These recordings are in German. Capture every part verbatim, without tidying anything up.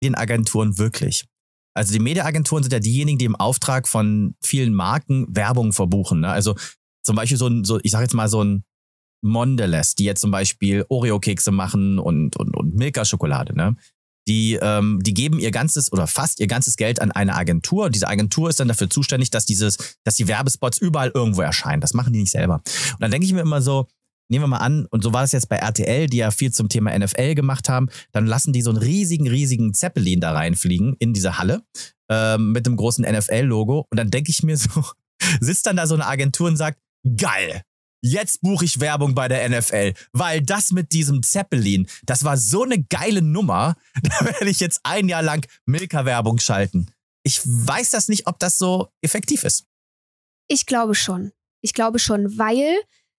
Medienagenturen wirklich? Also die Mediaagenturen sind ja diejenigen, die im Auftrag von vielen Marken Werbung verbuchen. Ne? Also zum Beispiel so ein, so, ich sag jetzt mal so ein Mondelez, die jetzt zum Beispiel Oreo-Kekse machen und, und, und Milka-Schokolade, ne? Die, ähm, die geben ihr ganzes oder fast ihr ganzes Geld an eine Agentur. Und diese Agentur ist dann dafür zuständig, dass dieses, dass die Werbespots überall irgendwo erscheinen. Das machen die nicht selber. Und dann denke ich mir immer so, nehmen wir mal an, und so war es jetzt bei R T L, die ja viel zum Thema N F L gemacht haben, dann lassen die so einen riesigen, riesigen Zeppelin da reinfliegen in diese Halle ähm, mit dem großen N F L-Logo. Und dann denke ich mir so, sitzt dann da so eine Agentur und sagt, geil, jetzt buche ich Werbung bei der N F L, weil das mit diesem Zeppelin, das war so eine geile Nummer, da werde ich jetzt ein Jahr lang Milka-Werbung schalten. Ich weiß das nicht, ob das so effektiv ist. Ich glaube schon. Ich glaube schon, weil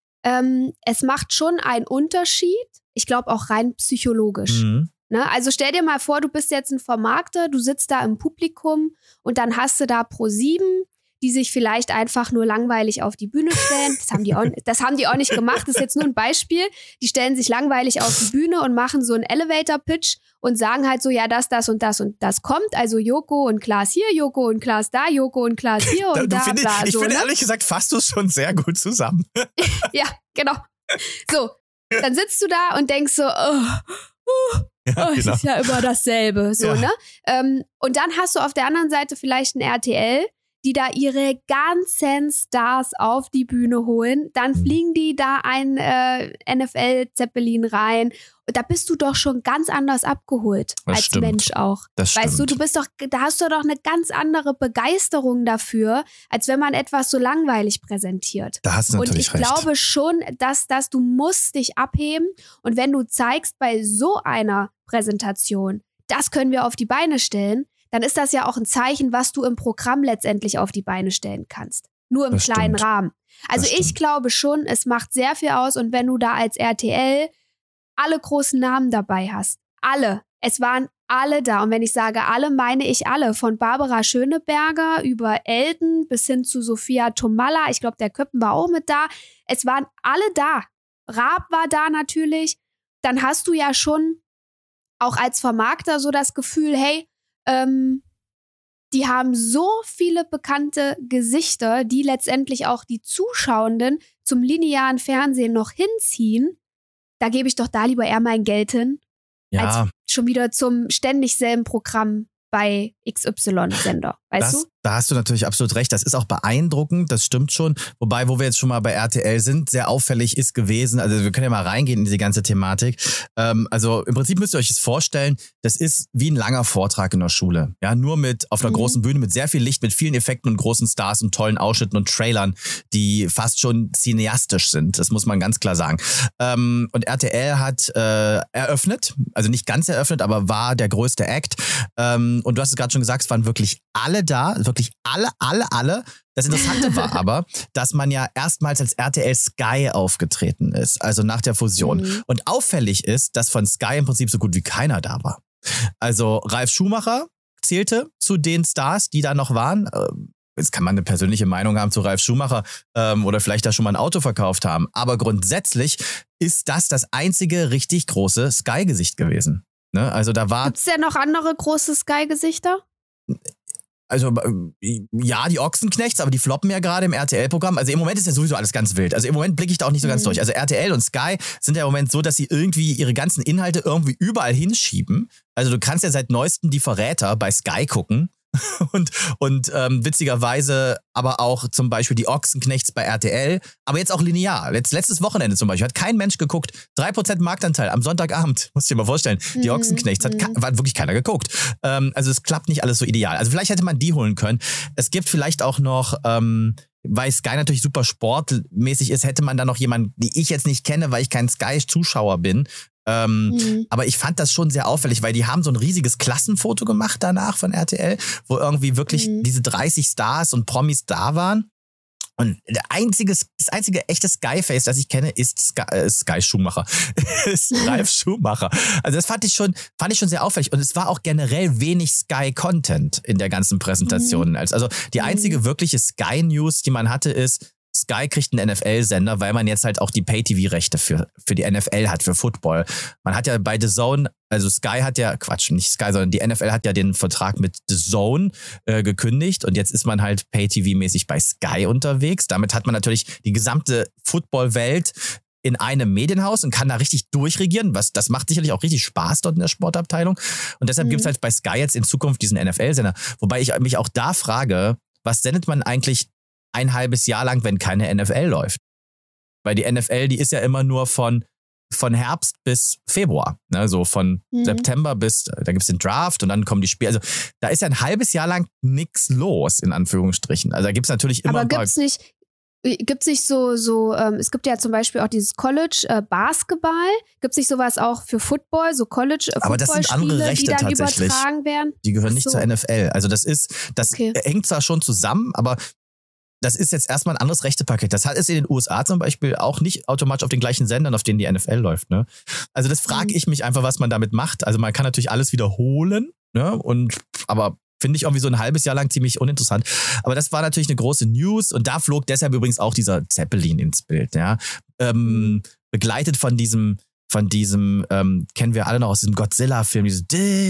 ähm, es macht schon einen Unterschied, ich glaube auch rein psychologisch. Mhm. Ne? Also stell dir mal vor, du bist jetzt ein Vermarkter, du sitzt da im Publikum und dann hast du da ProSieben, die sich vielleicht einfach nur langweilig auf die Bühne stellen. Das haben die auch, das haben die auch nicht gemacht. Das ist jetzt nur ein Beispiel. Die stellen sich langweilig auf die Bühne und machen so einen Elevator-Pitch und sagen halt so, ja, das, das und das und das kommt. Also Joko und Klaas hier, Joko und Klaas da, Joko und Klaas hier und da, finde, bla. Ich so, finde ne? ehrlich gesagt, fasst du es schon sehr gut zusammen. Ja, genau. So, dann sitzt du da und denkst so, oh, oh, ja, oh, es genau. ist ja immer dasselbe. So, ja. ne? Ähm, und dann hast du auf der anderen Seite vielleicht ein R T L, die da ihre ganzen Stars auf die Bühne holen. Dann fliegen die da ein äh, N F L-Zeppelin rein. Und da bist du doch schon ganz anders abgeholt. Das als stimmt. Mensch auch. Das weißt stimmt. du, du bist doch, da hast du doch eine ganz andere Begeisterung dafür, als wenn man etwas so langweilig präsentiert. Da hast du natürlich Und ich recht. glaube schon, dass, dass du musst dich abheben. Und wenn du zeigst bei so einer Präsentation, das können wir auf die Beine stellen, dann ist das ja auch ein Zeichen, was du im Programm letztendlich auf die Beine stellen kannst. Nur im Das kleinen stimmt. Rahmen. Also Das ich stimmt. glaube schon, es macht sehr viel aus. Und wenn du da als R T L alle großen Namen dabei hast, alle, es waren alle da. Und wenn ich sage alle, meine ich alle. Von Barbara Schöneberger über Elton bis hin zu Sophia Tomalla. Ich glaube, der Köppen war auch mit da. Es waren alle da. Raab war da natürlich. Dann hast du ja schon auch als Vermarkter so das Gefühl, hey, Ähm, die haben so viele bekannte Gesichter, die letztendlich auch die Zuschauenden zum linearen Fernsehen noch hinziehen. Da gebe ich doch da lieber eher mein Geld hin, Ja. als schon wieder zum ständig selben Programm bei X Y-Sender. Weißt das, du? Da hast du natürlich absolut recht. Das ist auch beeindruckend, das stimmt schon. Wobei, wo wir jetzt schon mal bei R T L sind, sehr auffällig ist gewesen, also wir können ja mal reingehen in diese ganze Thematik. Ähm, also im Prinzip müsst ihr euch das vorstellen, das ist wie ein langer Vortrag in der Schule. Ja, nur mit auf einer mhm. großen Bühne, mit sehr viel Licht, mit vielen Effekten und großen Stars und tollen Ausschnitten und Trailern, die fast schon cineastisch sind. Das muss man ganz klar sagen. Ähm, und R T L hat äh, eröffnet, also nicht ganz eröffnet, aber war der größte Act. Ähm, und du hast es gerade schon gesagt, es waren wirklich alle da, wirklich alle, alle, alle. Das Interessante war aber, dass man ja erstmals als R T L Sky aufgetreten ist, also nach der Fusion. Mhm. Und auffällig ist, dass von Sky im Prinzip so gut wie keiner da war. Also Ralf Schumacher zählte zu den Stars, die da noch waren. Jetzt kann man eine persönliche Meinung haben zu Ralf Schumacher ähm, oder vielleicht da schon mal ein Auto verkauft haben. Aber grundsätzlich ist das das einzige richtig große Sky-Gesicht gewesen. Ne? Also da war. Gibt's ja noch andere große Sky-Gesichter? Also ja, die Ochsenknechts, aber die floppen ja gerade im R T L-Programm. Also im Moment ist ja sowieso alles ganz wild. Also im Moment blicke ich da auch nicht so ganz mhm. durch. Also R T L und Sky sind ja im Moment so, dass sie irgendwie ihre ganzen Inhalte irgendwie überall hinschieben. Also du kannst ja seit neuestem die Verräter bei Sky gucken. Und, und ähm, witzigerweise aber auch zum Beispiel die Ochsenknechts bei R T L, aber jetzt auch linear. Letzt, letztes Wochenende zum Beispiel hat kein Mensch geguckt. drei Prozent Marktanteil am Sonntagabend, musst du dir mal vorstellen. Die mhm. Ochsenknechts hat, hat wirklich keiner geguckt. Ähm, also es klappt nicht alles so ideal. Also vielleicht hätte man die holen können. Es gibt vielleicht auch noch, ähm, weil Sky natürlich super sportmäßig ist, hätte man da noch jemanden, die ich jetzt nicht kenne, weil ich kein Sky-Zuschauer bin. Ähm, mhm. Aber ich fand das schon sehr auffällig, weil die haben so ein riesiges Klassenfoto gemacht danach von R T L, wo irgendwie wirklich mhm. diese dreißig Stars und Promis da waren. Und der einzige, das einzige echte Sky-Face, das ich kenne, ist Sky, äh, Sky Schumacher. ist Ralf Schumacher. Also das fand ich schon, fand ich schon sehr auffällig. Und es war auch generell wenig Sky-Content in der ganzen Präsentation. Mhm. Also die einzige wirkliche Sky-News, die man hatte, ist, Sky kriegt einen N F L-Sender, weil man jetzt halt auch die Pay-T V-Rechte für, für die N F L hat, für Football. Man hat ja bei The Zone, also Sky hat ja, Quatsch, nicht Sky, sondern die N F L hat ja den Vertrag mit The Zone äh, gekündigt und jetzt ist man halt Pay-T V-mäßig bei Sky unterwegs. Damit hat man natürlich die gesamte Football-Welt in einem Medienhaus und kann da richtig durchregieren. Was, das macht sicherlich auch richtig Spaß dort in der Sportabteilung. Und deshalb mhm. gibt es halt bei Sky jetzt in Zukunft diesen N F L-Sender. Wobei ich mich auch da frage, was sendet man eigentlich ein halbes Jahr lang, wenn keine N F L läuft? Weil die N F L, die ist ja immer nur von, von Herbst bis Februar. Ne? So von mhm. September bis, da gibt es den Draft und dann kommen die Spiele. Also da ist ja ein halbes Jahr lang nichts los, in Anführungsstrichen. Also da gibt es natürlich immer Aber gibt es nicht... Gibt es nicht so, so ähm, es gibt ja zum Beispiel auch dieses College äh, Basketball. Gibt es nicht sowas auch für Football, so College äh, Aber das sind andere Rechte die dann tatsächlich. übertragen werden? Die gehören Ach nicht so. zur N F L. Also das ist, das Okay. hängt zwar schon zusammen, aber das ist jetzt erstmal ein anderes Rechtepaket. Das hat es in den U S A zum Beispiel auch nicht automatisch auf den gleichen Sendern, auf denen die N F L läuft. Ne? Also das frage Mhm. ich mich einfach, was man damit macht. Also man kann natürlich alles wiederholen, ne? Und aber finde ich irgendwie so ein halbes Jahr lang ziemlich uninteressant. Aber das war natürlich eine große News und da flog deshalb übrigens auch dieser Zeppelin ins Bild. Ja? Ähm, begleitet von diesem, von diesem, ähm, kennen wir alle noch aus diesem Godzilla-Film, dieses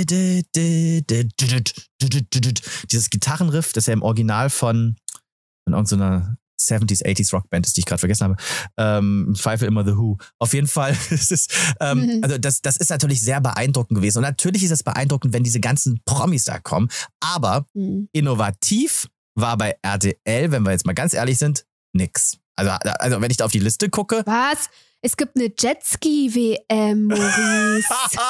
dieses Gitarrenriff, das ja im Original von, von irgendeiner siebziger, achtziger Rockband ist, die ich gerade vergessen habe. Ähm, Im Zweifel immer The Who. Auf jeden Fall ist es, ähm, mhm. also das, das ist natürlich sehr beeindruckend gewesen. Und natürlich ist es beeindruckend, wenn diese ganzen Promis da kommen. Aber mhm. innovativ war bei R T L, wenn wir jetzt mal ganz ehrlich sind, nix. Also, also wenn ich da auf die Liste gucke. Was? Es gibt eine Jetski-W M, Maurice.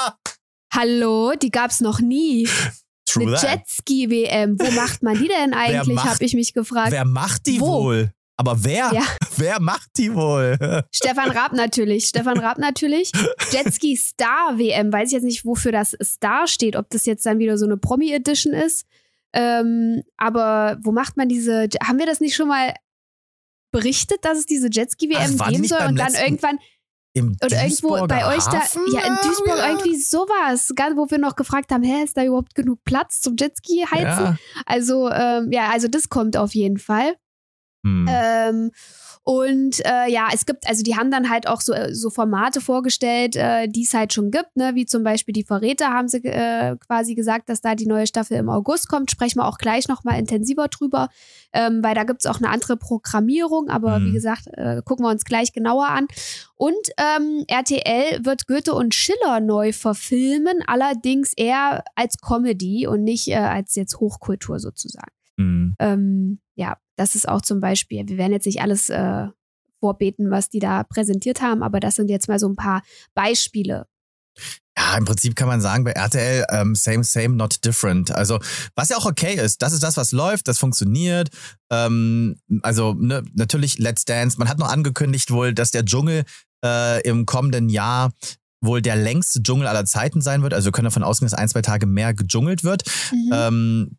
Hallo, die gab's noch nie. True eine that. Jetski-W M. Wo macht man die denn eigentlich, habe ich mich gefragt. Wer macht die Wo? wohl? Aber wer? Ja. Wer macht die wohl? Stefan Raab natürlich. Stefan Raab natürlich. Jetski Star W M. Weiß ich jetzt nicht, wofür das Star steht. Ob das jetzt dann wieder so eine Promi-Edition ist. Ähm, aber wo macht man diese... Haben wir das nicht schon mal berichtet, dass es diese Jetski-W M Ach, geben soll? Und dann irgendwann... Im Oder irgendwo bei euch da, Hafen? ja, in Duisburg ja. irgendwie sowas, ganz, wo wir noch gefragt haben, hä, ist da überhaupt genug Platz zum Jetski heizen? Ja. Also, ähm, ja, also das kommt auf jeden Fall. Hm. Ähm, und äh, ja, es gibt, also die haben dann halt auch so, so Formate vorgestellt, äh, die es halt schon gibt, ne? Wie zum Beispiel die Verräter haben sie äh, quasi gesagt, dass da die neue Staffel im August kommt. Sprechen wir auch gleich nochmal intensiver drüber, ähm, weil da gibt es auch eine andere Programmierung, aber hm. wie gesagt, äh, gucken wir uns gleich genauer an. Und ähm, R T L wird Goethe und Schiller neu verfilmen, allerdings eher als Comedy und nicht äh, als jetzt Hochkultur sozusagen. Mhm. Ähm, ja, das ist auch zum Beispiel, wir werden jetzt nicht alles äh, vorbeten, was die da präsentiert haben, aber das sind jetzt mal so ein paar Beispiele. Ja, im Prinzip kann man sagen, bei R T L ähm, same, same, not different. Also, was ja auch okay ist, das ist das, was läuft, das funktioniert. Ähm, also, ne, natürlich Let's Dance. Man hat noch angekündigt wohl, dass der Dschungel äh, im kommenden Jahr wohl der längste Dschungel aller Zeiten sein wird. Also, wir können davon ausgehen, dass ein, zwei Tage mehr gedschungelt wird. Mhm. Ähm,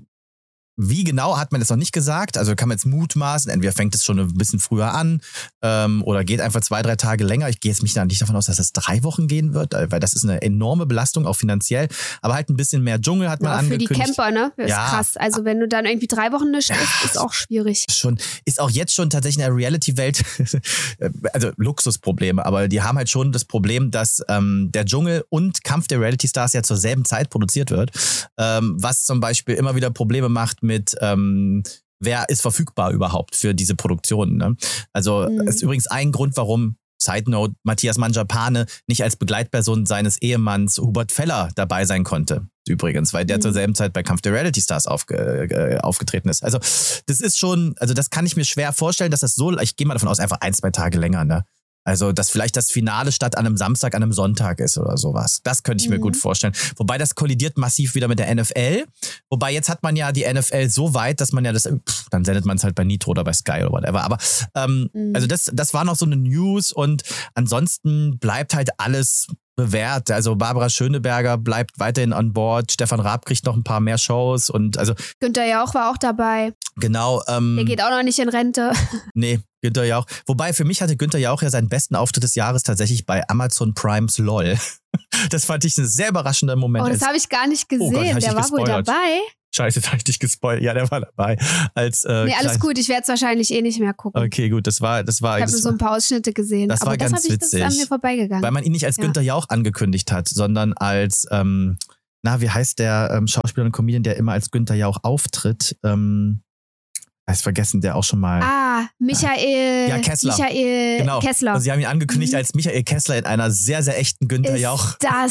Wie genau hat man das noch nicht gesagt? Also kann man jetzt mutmaßen, entweder fängt es schon ein bisschen früher an ähm, oder geht einfach zwei, drei Tage länger. Ich gehe jetzt mich da nicht davon aus, dass es drei Wochen gehen wird, weil das ist eine enorme Belastung, auch finanziell. Aber halt ein bisschen mehr Dschungel hat man ja, angekündigt. Für die Camper, ne? Das ist ja. krass. Also wenn du dann irgendwie drei Wochen nicht isst, ist auch schwierig. Schon, ist auch jetzt schon tatsächlich in der Reality-Welt, also Luxusprobleme, aber die haben halt schon das Problem, dass ähm, der Dschungel und Kampf der Reality-Stars ja zur selben Zeit produziert wird, ähm, was zum Beispiel immer wieder Probleme macht mit, ähm, wer ist verfügbar überhaupt für diese Produktionen. Ne? Also mhm. ist übrigens ein Grund, warum, Side Note, Matthias Manjapane nicht als Begleitperson seines Ehemanns Hubert Feller dabei sein konnte. Übrigens, weil der mhm. zur selben Zeit bei Kampf der Reality Stars aufge, äh, aufgetreten ist. Also das ist schon, also das kann ich mir schwer vorstellen, dass das so, ich gehe mal davon aus, einfach ein, zwei Tage länger, ne? Also, dass vielleicht das Finale statt an einem Samstag an einem Sonntag ist oder sowas. Das könnte ich mhm. mir gut vorstellen. Wobei das kollidiert massiv wieder mit der N F L. Wobei jetzt hat man ja die N F L so weit, dass man ja das, pff, dann sendet man es halt bei Nitro oder bei Sky oder whatever. Aber ähm, mhm. also das, das war noch so eine News und ansonsten bleibt halt alles bewährt. Also Barbara Schöneberger bleibt weiterhin an Bord. Stefan Raab kriegt noch ein paar mehr Shows und also. Günther Jauch war auch dabei. Genau. Ähm, Der geht auch noch nicht in Rente. Nee, Günther Jauch. Wobei, für mich hatte Günther Jauch ja seinen besten Auftritt des Jahres tatsächlich bei Amazon Primes LOL. Das fand ich ein sehr überraschender Moment. Oh, das habe ich gar nicht gesehen. Oh Gott, der war gespoilert. wohl dabei. Scheiße, da hab ich dich gespoilt. Ja, der war dabei. Als, äh, nee, alles klein... gut. Ich werde es wahrscheinlich eh nicht mehr gucken. Okay, gut. Das war, das war. Ich habe nur so ein paar Ausschnitte gesehen. Das aber war das ganz ich, witzig. Das ist an mir vorbeigegangen. Weil man ihn nicht als ja. Günther Jauch angekündigt hat, sondern als, ähm, na, wie heißt der ähm, Schauspieler und Comedian, der immer als Günther Jauch auftritt? Ähm, ich weiß vergessen, der auch schon mal. Ah, Michael. Ja, Kessler. Michael genau. Kessler. Und sie haben ihn angekündigt mhm. als Michael Kessler in einer sehr, sehr echten Günther ist Jauch. Das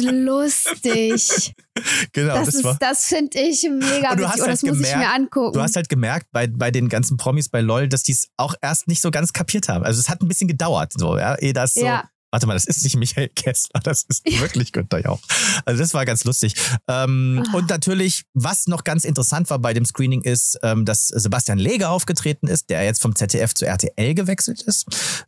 lustig. Genau, das das ist, war. Das finde ich mega Und du witzig. hast Oh, halt das muss gemerkt, ich mir angucken. Du hast halt gemerkt bei, bei den ganzen Promis bei LOL, dass die es auch erst nicht so ganz kapiert haben. Also es hat ein bisschen gedauert, so, ja, ehe das so. Ja. Warte mal, das ist nicht Michael Kessler, das ist wirklich Günther Jauch. Also das war ganz lustig. Ähm, Oh. Und natürlich, was noch ganz interessant war bei dem Screening ist, ähm, dass Sebastian Leger aufgetreten ist, der jetzt vom Z D F zu R T L gewechselt ist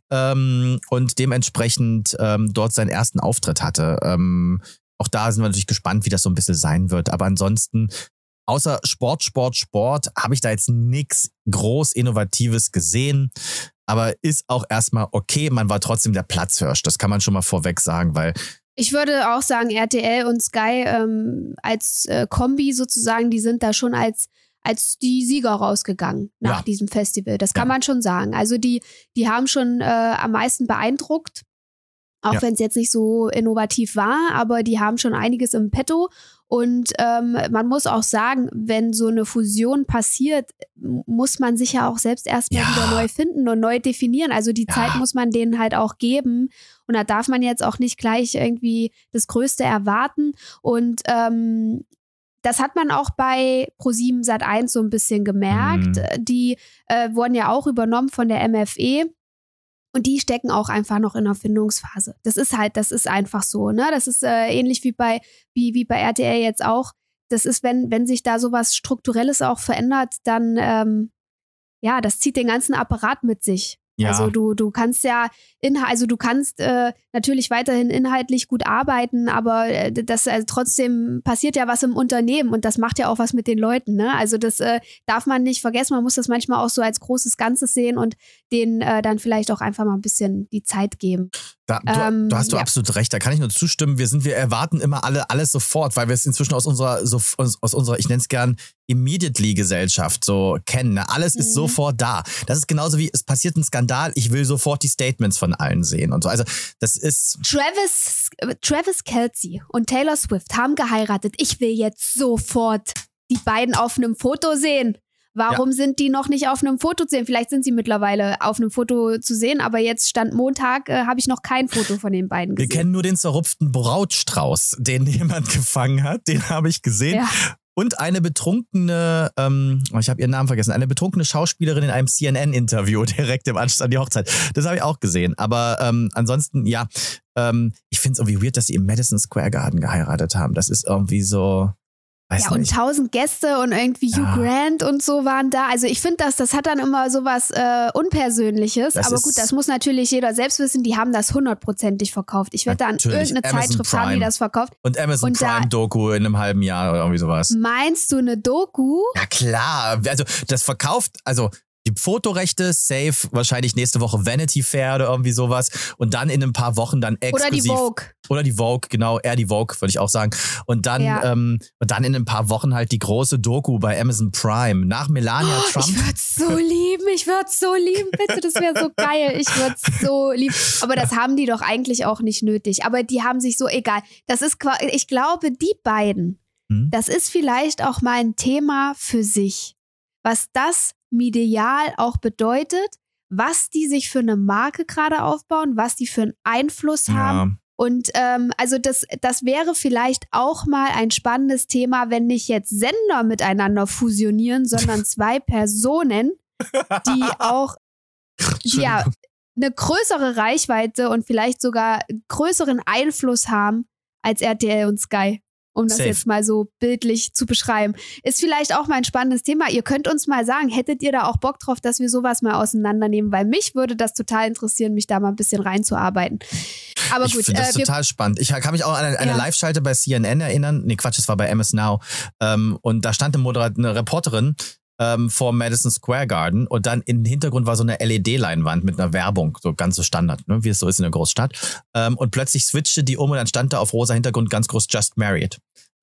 ähm, und dementsprechend ähm, dort seinen ersten Auftritt hatte. Ähm, auch da sind wir natürlich gespannt, wie das so ein bisschen sein wird. Aber ansonsten, außer Sport, Sport, Sport, habe ich da jetzt nichts groß Innovatives gesehen. Aber ist auch erstmal okay, man war trotzdem der Platzhirsch. Das kann man schon mal vorweg sagen, weil. Ich würde auch sagen, R T L und Sky ähm, als äh, Kombi sozusagen, die sind da schon als, als die Sieger rausgegangen nach Ja. diesem Festival. Das kann Ja. man schon sagen. Also die, die haben schon äh, am meisten beeindruckt. Auch Ja. wenn es jetzt nicht so innovativ war, aber die haben schon einiges im Petto. Und ähm, man muss auch sagen, wenn so eine Fusion passiert, muss man sich ja auch selbst erstmal Ja. wieder neu finden und neu definieren. Also die Ja. Zeit muss man denen halt auch geben. Und da darf man jetzt auch nicht gleich irgendwie das Größte erwarten. Und ähm, das hat man auch bei ProSieben Sat eins so ein bisschen gemerkt. Mhm. Die äh, wurden ja auch übernommen von der M F E. Und die stecken auch einfach noch in der Findungsphase. Das ist halt, das ist einfach so, ne? Das ist äh, ähnlich wie bei, wie, wie bei R T L jetzt auch. Das ist, wenn, wenn sich da sowas Strukturelles auch verändert, dann, ähm, ja, das zieht den ganzen Apparat mit sich. Ja. Also du, du kannst ja, Inhalt, also du kannst äh, natürlich weiterhin inhaltlich gut arbeiten, aber äh, das also trotzdem passiert ja was im Unternehmen und das macht ja auch was mit den Leuten, ne? Also das äh, darf man nicht vergessen, man muss das manchmal auch so als großes Ganzes sehen und denen äh, dann vielleicht auch einfach mal ein bisschen die Zeit geben. Da, du, Ähm, da hast du ja. absolut recht, da kann ich nur zustimmen. Wir sind, wir erwarten immer alle alles sofort, weil wir es inzwischen aus unserer, so, aus, aus unserer, ich nenne es gern, Immediately-Gesellschaft so kennen. Ne? Alles ist Mhm. sofort da. Das ist genauso wie, es passiert ein Skandal, ich will sofort die Statements von allen sehen und so. Also das ist. Travis, Travis Kelce und Taylor Swift haben geheiratet. Ich will jetzt sofort die beiden auf einem Foto sehen. Warum ja. sind die noch nicht auf einem Foto zu sehen? Vielleicht sind sie mittlerweile auf einem Foto zu sehen, aber jetzt stand Montag, äh, habe ich noch kein Foto von den beiden gesehen. Wir kennen nur den zerrupften Brautstrauß, den jemand gefangen hat. Den habe ich gesehen. Ja. Und eine betrunkene, ähm, ich habe ihren Namen vergessen, eine betrunkene Schauspielerin in einem C N N-Interview direkt im Anschluss an die Hochzeit. Das habe ich auch gesehen. Aber ähm, ansonsten, ja, ähm, ich finde es irgendwie weird, dass sie im Madison Square Garden geheiratet haben. Das ist irgendwie so. Weiß ja, und nicht. tausend Gäste und irgendwie Ja. Hugh Grant und so waren da. Also ich finde, das, das hat dann immer so was äh, Unpersönliches. Das Aber ist- gut, das muss natürlich jeder selbst wissen. Die haben das hundertprozentig verkauft. Ich wette, an Natürlich. irgendeine Amazon Zeitschrift haben die Prime. das verkauft. Und Amazon Und da- Prime-Doku in einem halben Jahr oder irgendwie sowas. Meinst du eine Doku? Ja klar, also das verkauft, also die Fotorechte, safe, wahrscheinlich nächste Woche Vanity Fair oder irgendwie sowas und dann in ein paar Wochen dann Oder exklusiv. die Vogue? Oder die Vogue, genau, eher die Vogue, würde ich auch sagen. Und dann, Ja. ähm, und dann in ein paar Wochen halt die große Doku bei Amazon Prime nach Melania Oh, Trump. ich würde es so lieben, ich würde es so lieben, bitte, das wäre so geil, ich würde es so lieben. Aber das haben die doch eigentlich auch nicht nötig. Aber die haben sich so, egal. Das ist, qua- ich glaube, die beiden, Hm? das ist vielleicht auch mal ein Thema für sich. Was das medial auch bedeutet, was die sich für eine Marke gerade aufbauen, was die für einen Einfluss haben. Ja. Und ähm, also das, das wäre vielleicht auch mal ein spannendes Thema, wenn nicht jetzt Sender miteinander fusionieren, sondern zwei Personen, die auch ja, eine größere Reichweite und vielleicht sogar größeren Einfluss haben als R T L und Sky. Um das Safe. jetzt mal so bildlich zu beschreiben. Ist vielleicht auch mal ein spannendes Thema. Ihr könnt uns mal sagen, hättet ihr da auch Bock drauf, dass wir sowas mal auseinandernehmen? Weil mich würde das total interessieren, mich da mal ein bisschen reinzuarbeiten. Aber Ich gut, finde das äh, wir, total spannend. Ich kann mich auch an eine, eine Ja. Live-Schalte bei C N N erinnern. Nee, Quatsch, das war bei M S Now. Ähm, und da stand eine, Moderat eine Reporterin ähm, vor Madison Square Garden und dann im Hintergrund war so eine L E D-Leinwand mit einer Werbung, so ganz so Standard, ne, wie es so ist in einer Großstadt. Ähm, und plötzlich switchte die um und dann stand da auf rosa Hintergrund ganz groß Just Married.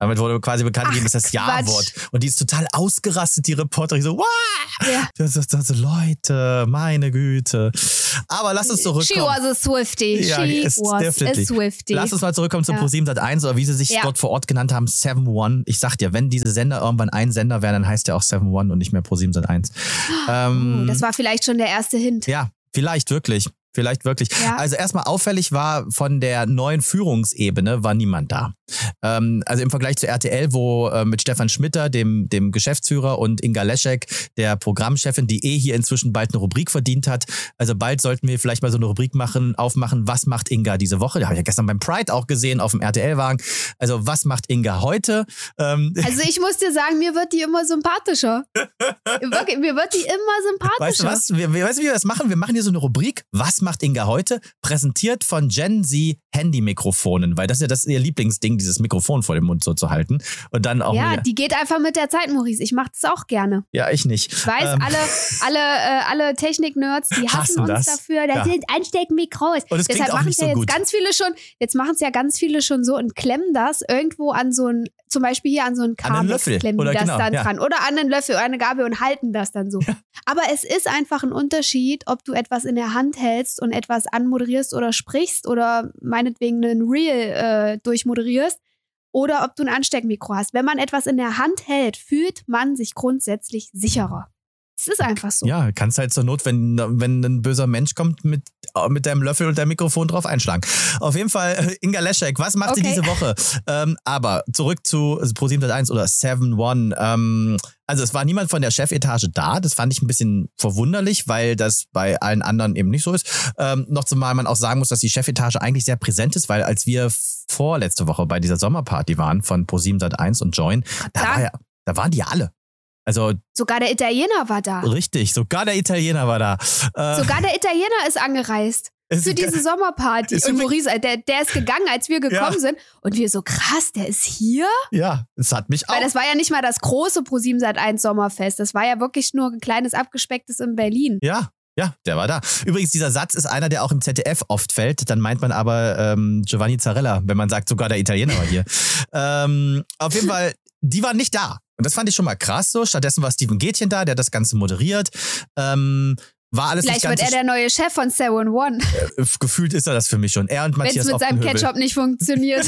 Damit wurde quasi bekannt gegeben, das ist das Ja-Wort. Und die ist total ausgerastet, die Reporterin, so, wow! Ja. Das ist also, Leute, meine Güte. Aber lass uns zurückkommen. She was a Swiftie. Ja, She ist was definitely. a Swiftie. Lass uns mal zurückkommen zu ja. ProSieben Sat eins oder wie sie sich ja. dort vor Ort genannt haben, Seven One. Ich sag dir, wenn diese Sender irgendwann ein Sender wären, dann heißt der auch Seven One und nicht mehr ProSieben Sat eins. Oh, ähm, das war vielleicht schon der erste Hint. Ja, vielleicht wirklich. Vielleicht wirklich. Ja. Also erstmal auffällig war, von der neuen Führungsebene war niemand da. Ähm, also im Vergleich zu R T L, wo äh, mit Stefan Schmitter, dem, dem Geschäftsführer, und Inga Leschek, der Programmchefin, die eh hier inzwischen bald eine Rubrik verdient hat. Also bald sollten wir vielleicht mal so eine Rubrik machen, aufmachen, was macht Inga diese Woche? Da habe ich ja gestern beim Pride auch gesehen, auf dem R T L-Wagen. Also was macht Inga heute? Ähm, also ich muss dir sagen, mir wird die immer sympathischer. Wirklich, mir wird die immer sympathischer. Weißt du was? Wir, weißt du, wie wir das machen? Wir machen hier so eine Rubrik, was macht Inga heute? Präsentiert von Gen Z Handy-Mikrofonen, weil das ist ja das ihr Lieblingsding, dieses Mikrofon vor dem Mund so zu halten. Und dann auch ja, wieder, die geht einfach mit der Zeit, Maurice. Ich mache das auch gerne. Ja, ich nicht. Ich weiß, ähm, alle, alle, äh, alle Technik-Nerds, die hassen, hassen uns das. dafür. Das ja. sind Ansteckmikros. Und es Deshalb klingt auch machen nicht es ja so jetzt gut. ganz viele schon, jetzt machen es ja ganz viele schon so und klemmen das irgendwo an so ein, zum Beispiel hier an so ein Kabel, klemmen oder die das genau, dann ja. dran. Oder an einen Löffel oder eine Gabel und halten das dann so. Ja. Aber es ist einfach ein Unterschied, ob du etwas in der Hand hältst und etwas anmoderierst oder sprichst oder meinetwegen einen Reel äh, durchmoderierst oder ob du ein Ansteckmikro hast. Wenn man etwas in der Hand hält, fühlt man sich grundsätzlich sicherer. Es ist einfach so. Ja, kannst halt zur Not, wenn, wenn ein böser Mensch kommt, mit, mit deinem Löffel und deinem Mikrofon drauf einschlagen. Auf jeden Fall, Inga Leschek, was macht okay. sie diese Woche? Ähm, aber zurück zu ProSieben Sat eins oder Seven One. Ähm, also es war niemand von der Chefetage da. Das fand ich ein bisschen verwunderlich, weil das bei allen anderen eben nicht so ist. Ähm, noch zumal man auch sagen muss, dass die Chefetage eigentlich sehr präsent ist, weil als wir vorletzte Woche bei dieser Sommerparty waren von ProSieben Sat eins und Join, da, war ja, da waren die ja alle. Also, sogar der Italiener war da. Richtig, sogar der Italiener war da. Äh, sogar der Italiener ist angereist. Für diese Sommerparty. Und Maurice, der, der ist gegangen, als wir gekommen ja. sind. Und wir so, krass, der ist hier? Ja, das hat mich auch. Weil das war ja nicht mal das große ProSieben Sat eins Sommerfest. Das war ja wirklich nur ein kleines, abgespecktes in Berlin. Ja. Ja, der war da. Übrigens, dieser Satz ist einer, der auch im Z D F oft fällt. Dann meint man aber ähm, Giovanni Zarella, wenn man sagt, sogar der Italiener war hier. ähm, auf jeden Fall, die waren nicht da. Und das fand ich schon mal krass so. Stattdessen war Steven Gätchen da, der das Ganze moderiert. Ähm, war alles Vielleicht nicht ganz wird er der neue Chef von Seven One. Äh, gefühlt ist er das für mich schon. Er und Matthias Wenn es mit seinem Ketchup nicht funktioniert.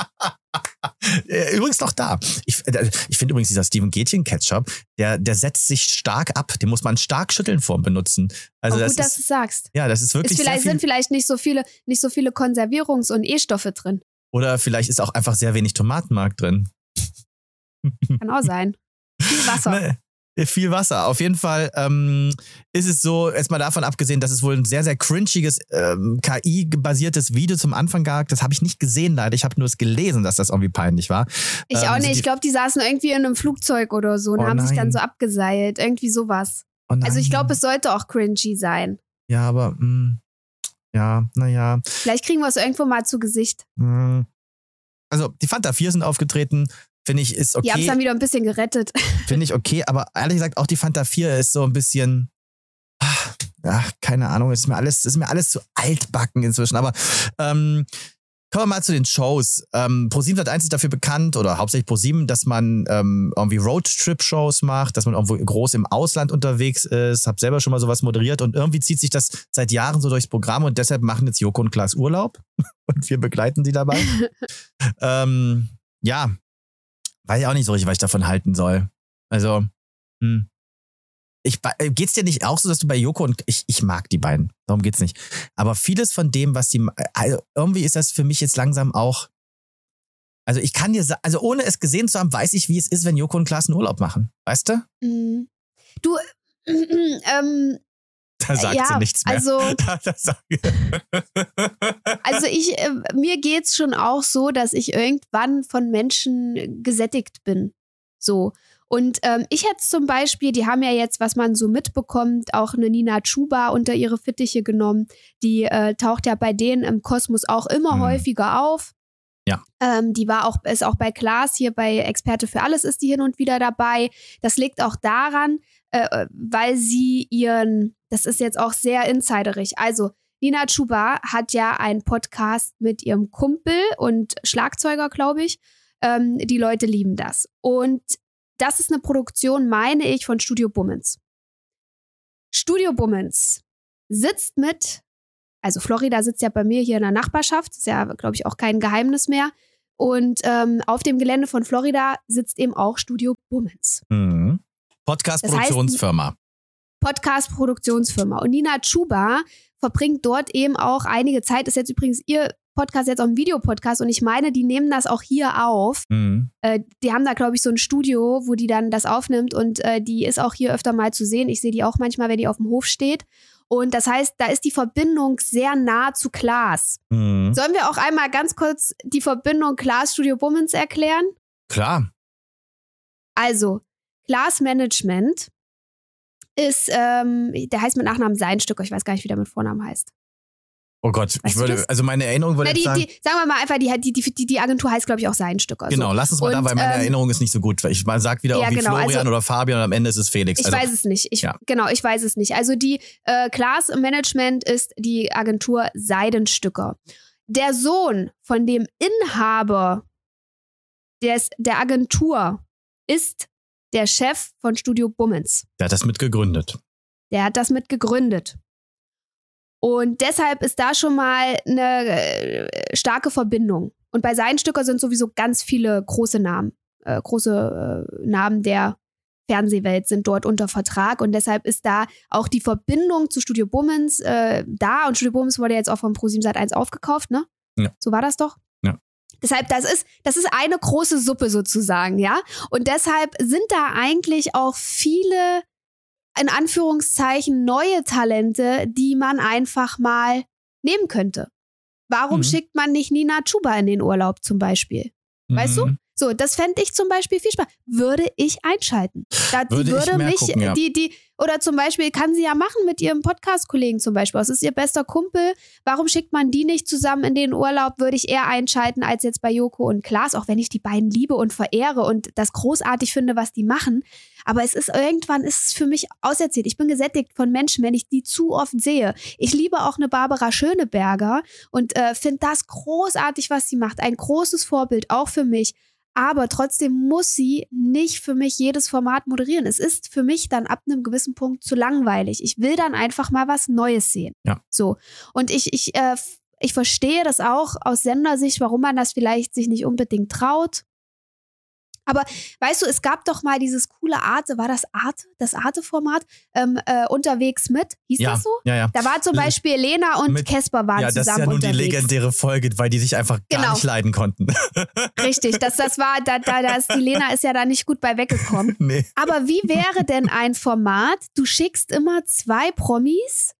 Übrigens noch da. Ich, ich finde übrigens dieser Steven Gätchen Ketchup, der, der setzt sich stark ab. Den muss man stark schütteln vorm Benutzen. Also oh, das gut, dass ist, du sagst. Ja, das ist wirklich ist vielleicht, sehr viel, sind vielleicht nicht so viele, nicht so viele Konservierungs- und E-Stoffe drin. Oder vielleicht ist auch einfach sehr wenig Tomatenmark drin. Kann auch sein. Viel Wasser. Nee, viel Wasser. Auf jeden Fall ähm, ist es so, erstmal davon abgesehen, dass es wohl ein sehr, sehr cringiges ähm, K I-basiertes Video zum Anfang gab. Das habe ich nicht gesehen, leider. Ich habe nur es gelesen, dass das irgendwie peinlich war. Ich ähm, auch nicht. Ich glaube, die saßen irgendwie in einem Flugzeug oder so und oh haben nein. sich dann so abgeseilt. Irgendwie sowas. Oh also ich glaube, es sollte auch cringy sein. Ja, aber mh, ja, naja. Vielleicht kriegen wir es irgendwo mal zu Gesicht. Mh. Also die Fanta vier sind aufgetreten. Finde ich, ist okay. Die haben es dann wieder ein bisschen gerettet. Finde ich okay, aber ehrlich gesagt, auch die Fanta vier ist so ein bisschen, ach, ach, keine Ahnung, ist mir alles, ist mir alles zu altbacken inzwischen. Aber ähm, kommen wir mal zu den Shows. Ähm, ProSieben Sat eins ist dafür bekannt, oder hauptsächlich ProSieben, dass man ähm, irgendwie Roadtrip-Shows macht, dass man irgendwo groß im Ausland unterwegs ist. Hab selber schon mal sowas moderiert und irgendwie zieht sich das seit Jahren so durchs Programm und deshalb machen jetzt Joko und Klaas Urlaub und wir begleiten die dabei. ähm, ja. Weiß ich auch nicht so richtig, was ich davon halten soll. Also, hm. ich, geht's dir nicht auch so, dass du bei Joko und ich, ich mag die beiden, darum geht's nicht. Aber vieles von dem, was die, also irgendwie ist das für mich jetzt langsam auch, also ich kann dir sagen, also ohne es gesehen zu haben, weiß ich, wie es ist, wenn Joko und Klaas einen Urlaub machen, weißt du? Mhm. Du, äh, äh, ähm, Da sagt ja, sie nichts mehr. Also, da, da sag ich. also ich, äh, mir geht's schon auch so, dass ich irgendwann von Menschen gesättigt bin. So. Und ähm, ich jetzt zum Beispiel, die haben ja jetzt, was man so mitbekommt, auch eine Nina Chuba unter ihre Fittiche genommen. Die äh, taucht ja bei denen im Kosmos auch immer hm. häufiger auf. Ja. Ähm, die war auch, ist auch bei Klaas hier bei Experte für alles ist die hin und wieder dabei. Das liegt auch daran, äh, weil sie ihren, das ist jetzt auch sehr insiderig. Also Nina Chuba hat ja einen Podcast mit ihrem Kumpel und Schlagzeuger, glaube ich, Ähm, die Leute lieben das. Und das ist eine Produktion, meine ich, von Studio Bummens. Studio Bummens sitzt mit, also Florida sitzt ja bei mir hier in der Nachbarschaft, ist ja, glaube ich, auch kein Geheimnis mehr. Und ähm, auf dem Gelände von Florida sitzt eben auch Studio Bummens. Mhm. Podcast-Produktionsfirma. Podcast-Produktionsfirma. Und Nina Chuba verbringt dort eben auch einige Zeit, ist jetzt übrigens ihr Podcast jetzt auch ein Videopodcast und ich meine, die nehmen das auch hier auf. Mhm. Äh, die haben da, glaube ich, so ein Studio, wo die dann das aufnimmt und äh, die ist auch hier öfter mal zu sehen. Ich sehe die auch manchmal, wenn die auf dem Hof steht. Und das heißt, da ist die Verbindung sehr nah zu Klaas. Mhm. Sollen wir auch einmal ganz kurz die Verbindung Klaas-Studio Bummens erklären? Klar. Also, Klaas Management ist, ähm, der heißt mit Nachnamen Seinstücker. Ich weiß gar nicht, wie der mit Vornamen heißt. Oh Gott, Weißt ich du würde, das? also meine Erinnerung würde Na, die, jetzt sagen, die, sagen wir mal einfach, die, die, die, die Agentur heißt, glaube ich, auch Seinstücker. genau, so. lass uns mal Und, da, weil meine ähm, Erinnerung ist nicht so gut. Ich mal sag wieder ja, irgendwie genau, Florian also- oder Fabian und am Ende ist es Felix. Ich Also, weiß es nicht. Ich, ja. Genau, ich weiß es nicht. Also die äh, Klaas Management ist die Agentur Seidenstücker. Der Sohn von dem Inhaber des, der Agentur ist der Chef von Studio Bummens. der hat das mit gegründet. Der hat das mit gegründet. Und deshalb ist da schon mal eine äh, starke Verbindung. Und bei Seidenstücker sind sowieso ganz viele große Namen. Äh, große äh, Namen der Fernsehwelt sind dort unter Vertrag. Und deshalb ist da auch die Verbindung zu Studio Bummens äh, da. Und Studio Bummens wurde jetzt auch von ProSieben Sat eins aufgekauft, ne? Ja. So war das doch? Ja. Deshalb, das ist, das ist eine große Suppe sozusagen, ja? Und deshalb sind da eigentlich auch viele, in Anführungszeichen, neue Talente, die man einfach mal nehmen könnte. Warum Mhm. schickt man nicht Nina Chuba in den Urlaub zum Beispiel? Weißt du? Mhm. So, das fände ich zum Beispiel viel Spaß. Würde ich einschalten. Da, die Würde ich würde mehr mich, gucken, ja. die, die, oder zum Beispiel kann sie ja machen mit ihrem Podcast-Kollegen zum Beispiel. Das ist ihr bester Kumpel. Warum schickt man die nicht zusammen in den Urlaub? Würde ich eher einschalten als jetzt bei Joko und Klaas, auch wenn ich die beiden liebe und verehre und das großartig finde, was die machen. Aber es ist irgendwann, ist es für mich auserzählt. Ich bin gesättigt von Menschen, wenn ich die zu oft sehe. Ich liebe auch eine Barbara Schöneberger und äh, finde das großartig, was sie macht. Ein großes Vorbild, auch für mich. Aber trotzdem muss sie nicht für mich jedes Format moderieren. Es ist für mich dann ab einem gewissen Punkt zu langweilig. Ich will dann einfach mal was Neues sehen. Ja. So. Und ich, ich, äh, ich verstehe das auch aus Sendersicht, warum man das vielleicht sich nicht unbedingt traut. Aber weißt du, es gab doch mal dieses coole Arte, war das Arte, das Arte-Format, ähm, äh, unterwegs mit, hieß Ja, das so? ja, ja. Da war zum Beispiel Lena und Mit- Casper waren Ja, das ist zusammen ja nun unterwegs. die legendäre Folge, weil die sich einfach gar Genau. nicht leiden konnten. Richtig, das, das war, da, da, da ist, die Lena ist ja da nicht gut bei weggekommen. Nee. Aber wie wäre denn ein Format, du schickst immer zwei Promis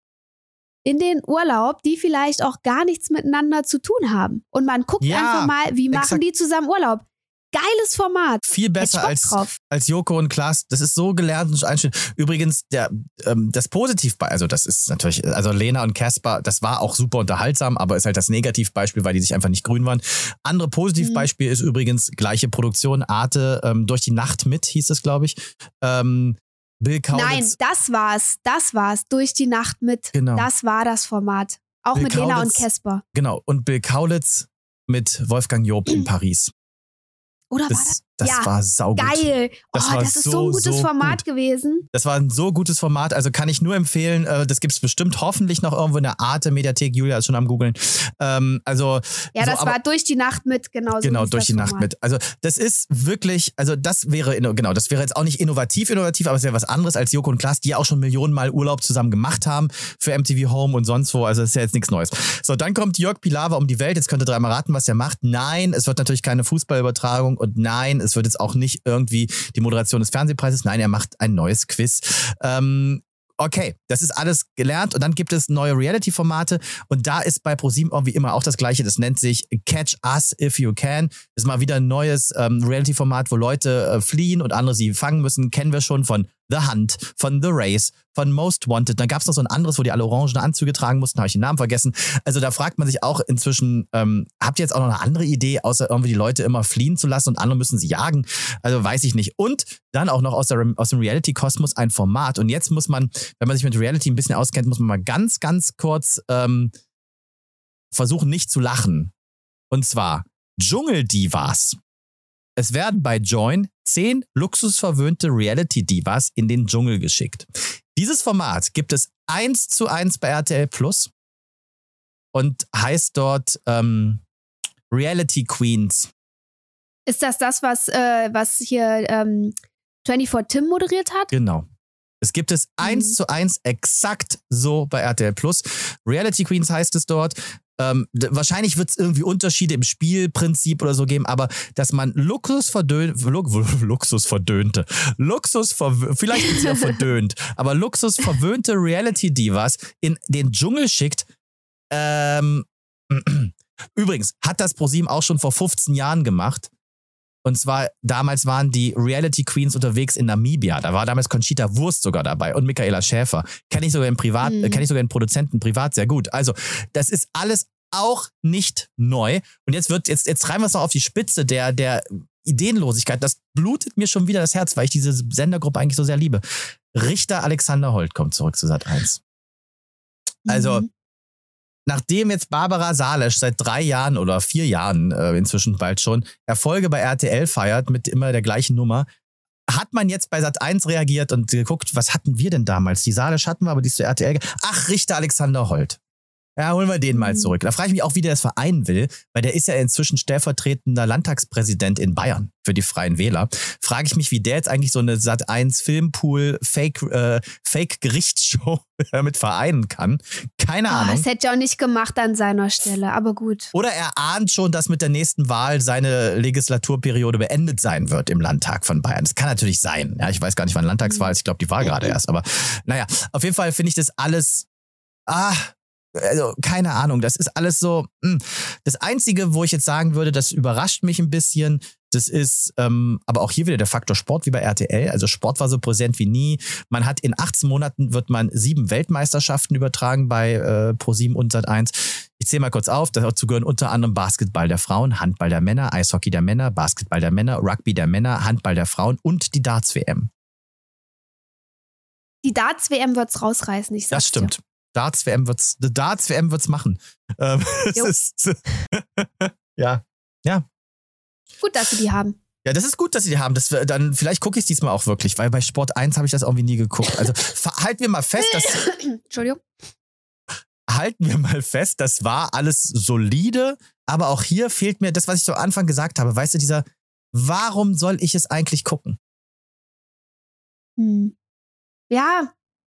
in den Urlaub, die vielleicht auch gar nichts miteinander zu tun haben. Und man guckt Ja, einfach mal, wie machen exakt. die zusammen Urlaub. Geiles Format. Viel besser Bock als, drauf. als Joko und Klaas. Das ist so gelernt und einstellend. Übrigens, der, ähm, das Positivbeispiel, also das ist natürlich, also Lena und Casper, das war auch super unterhaltsam, aber ist halt das Negativbeispiel, weil die sich einfach nicht grün waren. Andere Positivbeispiel mhm. ist übrigens gleiche Produktion, Arte, ähm, durch die Nacht mit, hieß es, glaube ich. Ähm, Bill Kaulitz. Nein, das war's. Das war's. Durch die Nacht mit. Genau. Das war das Format. Auch Bill mit Lena und Kaulitz. Casper. Genau. Und Bill Kaulitz mit Wolfgang Job in Paris. Oder war das? Das, das Ja, war saugut. Geil. Das oh, war das ist so, so ein gutes so Format gut. gewesen. Das war ein so gutes Format, also kann ich nur empfehlen. Äh, das gibt es bestimmt hoffentlich noch irgendwo in der Arte-Mediathek. Julia ist schon am Googeln. Ähm, also, Ja, so, das aber, war durch die Nacht mit, genau so. Genau, hieß durch das die Nacht Format. mit. Also das ist wirklich, also das wäre, inno- genau, das wäre jetzt auch nicht innovativ, innovativ, aber es wäre was anderes als Joko und Klaas, die ja auch schon Millionen Mal Urlaub zusammen gemacht haben für M T V Home und sonst wo. Also das ist ja jetzt nichts Neues. So, dann kommt Jörg Pilawa um die Welt. Jetzt könnt ihr dreimal raten, was er macht. Nein, es wird natürlich keine Fußballübertragung und nein, es wird jetzt auch nicht irgendwie die Moderation des Fernsehpreises. Nein, er macht ein neues Quiz. Ähm, Okay, das ist alles gelernt und dann gibt es neue Reality-Formate und da ist bei ProSieben irgendwie immer auch das Gleiche, das nennt sich Catch Us If You Can. Das ist mal wieder ein neues ähm, Reality-Format, wo Leute äh, fliehen und andere sie fangen müssen, kennen wir schon von The Hunt, von The Race, von Most Wanted. Dann gab es noch so ein anderes, wo die alle orangene Anzüge tragen mussten, habe ich den Namen vergessen. Also da fragt man sich auch inzwischen, ähm, habt ihr jetzt auch noch eine andere Idee, außer irgendwie die Leute immer fliehen zu lassen und andere müssen sie jagen? Also weiß ich nicht. Und dann auch noch aus, der, aus dem Reality-Kosmos ein Format. Und jetzt muss man, wenn man sich mit Reality ein bisschen auskennt, muss man mal ganz, ganz kurz ähm, versuchen, nicht zu lachen. Und zwar Dschungeldivas. Es werden bei Join zehn luxusverwöhnte Reality-Divas in den Dschungel geschickt. Dieses Format gibt es eins zu eins bei R T L Plus und heißt dort ähm, Reality Queens. Ist das das, was, äh, was hier ähm, vierundzwanzig Tim moderiert hat? Genau. Es gibt es eins Mhm. zu eins exakt so bei R T L Plus. Reality Queens heißt es dort. Ähm, d- wahrscheinlich wird es irgendwie Unterschiede im Spielprinzip oder so geben, aber dass man Luxus verdönt, Luxus verdönte, Luxus verwö- vielleicht ist ja verdönt, aber Luxus verwöhnte Reality Divas in den Dschungel schickt. Ähm, übrigens hat das ProSieben auch schon vor fünfzehn Jahren gemacht. Und zwar, damals waren die Reality Queens unterwegs in Namibia. Da war damals Conchita Wurst sogar dabei und Michaela Schäfer. Kenne ich sogar im Privat, Mhm. äh, kenne ich sogar den Produzenten privat sehr gut. Also, das ist alles auch nicht neu. Und jetzt wird, jetzt, jetzt treiben wir es noch auf die Spitze der, der Ideenlosigkeit. Das blutet mir schon wieder das Herz, weil ich diese Sendergruppe eigentlich so sehr liebe. Richter Alexander Holt kommt zurück zu Sat eins. Also, Mhm. nachdem jetzt Barbara Salesch seit drei Jahren oder vier Jahren äh, inzwischen bald schon Erfolge bei R T L feiert mit immer der gleichen Nummer, hat man jetzt bei Sat eins reagiert und geguckt, was hatten wir denn damals? Die Salesch hatten wir, aber die ist zu R T L. ge- Ach, Richter Alexander Holt. Ja, holen wir den mal Mhm. zurück. Da frage ich mich auch, wie der das vereinen will, weil der ist ja inzwischen stellvertretender Landtagspräsident in Bayern für die Freien Wähler. Frage ich mich, wie der jetzt eigentlich so eine Sat eins Filmpool Fake äh, Fake Gerichtsshow damit vereinen kann. Keine Ah, Ahnung. das hätte ich auch nicht gemacht an seiner Stelle, aber gut. Oder er ahnt schon, dass mit der nächsten Wahl seine Legislaturperiode beendet sein wird im Landtag von Bayern. Das kann natürlich sein. Ja, ich weiß gar nicht, wann Landtagswahl ist. Ich glaube, die war gerade erst. Aber naja, auf jeden Fall finde ich das alles. Ah, also keine Ahnung. Das ist alles so. Mh. Das Einzige, wo ich jetzt sagen würde, das überrascht mich ein bisschen. Das ist ähm, aber auch hier wieder der Faktor Sport wie bei R T L. Also Sport war so präsent wie nie. Man hat in achtzehn Monaten wird man sieben Weltmeisterschaften übertragen bei äh, ProSieben und Sat eins. Ich zähle mal kurz auf. Dazu gehören unter anderem Basketball der Frauen, Handball der Männer, Eishockey der Männer, Basketball der Männer, Rugby der Männer, Handball der Frauen und die Darts-W M. Die Darts-W M wird's rausreißen, ich sag's Das stimmt. Darts-W M wird's, die Darts-W M wird's machen. Ähm, es Jo. ist, ja, ja. dir. Gut, dass sie die haben. Ja, das ist gut, dass sie die haben. Das, wär- dann, vielleicht gucke ich es diesmal auch wirklich, weil bei Sport eins habe ich das irgendwie nie geguckt. Also ver- halten wir mal fest, dass, Entschuldigung. halten wir mal fest, das war alles solide, aber auch hier fehlt mir das, was ich zu Anfang gesagt habe. Weißt du, dieser, warum soll ich es eigentlich gucken? Hm. Ja.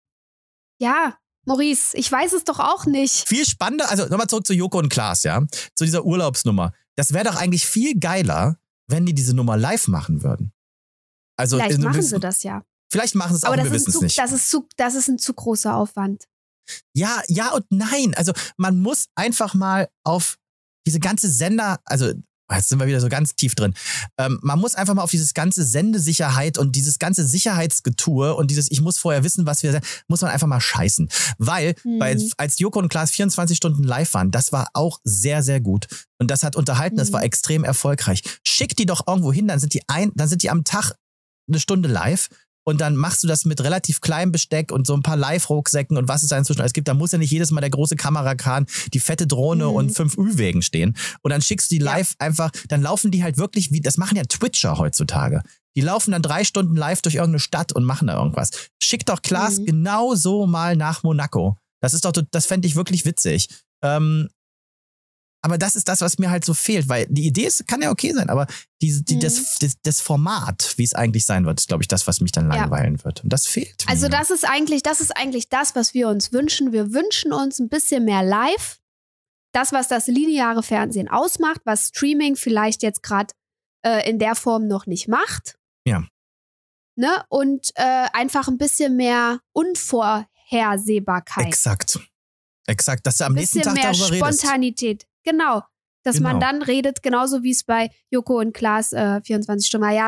Ja, Maurice, ich weiß es doch auch nicht. Viel spannender, also nochmal zurück zu Joko und Klaas, ja, zu dieser Urlaubsnummer. Das wäre doch eigentlich viel geiler, wenn die diese Nummer live machen würden. Also, Vielleicht in- machen sie das ja. Vielleicht machen sie es auch, Aber wir das ist, wissen es zu, nicht. das, ist zu, das ist ein zu großer Aufwand. Ja, ja und nein. Also man muss einfach mal auf diese ganze Sender, also jetzt sind wir wieder so ganz tief drin. Ähm, man muss einfach mal auf dieses ganze Sendesicherheit und dieses ganze Sicherheitsgetue und dieses, ich muss vorher wissen, was wir, muss man einfach mal scheißen. Weil, Mhm. bei, als Joko und Klaas vierundzwanzig Stunden live waren, das war auch sehr, sehr gut. Und das hat unterhalten, das Mhm. war extrem erfolgreich. Schick die doch irgendwo hin, dann sind die ein, dann sind die am Tag eine Stunde live. Und dann machst du das mit relativ kleinem Besteck und so ein paar Live-Rucksäcken und was es da inzwischen alles gibt. Da muss ja nicht jedes Mal der große Kamerakran, die fette Drohne Mhm. und fünf Ü-Wägen stehen. Und dann schickst du die Ja. live einfach, dann laufen die halt wirklich wie, das machen ja Twitcher heutzutage. Die laufen dann drei Stunden live durch irgendeine Stadt und machen da irgendwas. Schick doch Klaas Mhm. genau so mal nach Monaco. Das ist doch, das fände ich wirklich witzig. Ähm, aber das ist das, was mir halt so fehlt, weil die Idee ist, kann ja okay sein, aber die, die, Mhm. das, das, das Format, wie es eigentlich sein wird, ist, glaube ich, das, was mich dann Ja. langweilen wird. Und das fehlt Also mir. das ist eigentlich, das ist eigentlich das, was wir uns wünschen. Wir wünschen uns ein bisschen mehr live. Das, was das lineare Fernsehen ausmacht, was Streaming vielleicht jetzt gerade äh, in der Form noch nicht macht. Ja. Ne? Und äh, einfach ein bisschen mehr Unvorhersehbarkeit. Exakt. Exakt, dass du am Ein nächsten bisschen Tag mehr darüber redest. Spontanität. Genau. Dass Genau. man dann redet, genauso wie es bei Joko und Klaas äh, vierundzwanzig Stunden. Ja,